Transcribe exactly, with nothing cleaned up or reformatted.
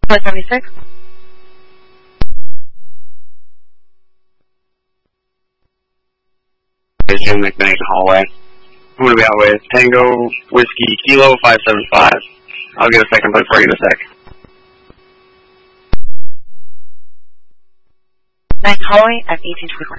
Flight seventy-six. It's Jim McBank hallway. I'm going to be out with Tango Whiskey Kilo five seven five. I'll get a second plate for you in a sec. Ninth hallway at eighteen twenty-four.